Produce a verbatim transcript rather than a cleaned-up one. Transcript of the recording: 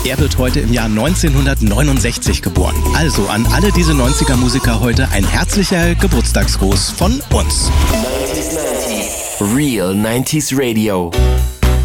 Er wird heute im Jahr neunzehnhundertneunundsechzig geboren. Also an alle diese neunziger-Musiker heute ein herzlicher Geburtstagsgruß von uns. neunzig neunzig Real neunziger Radio.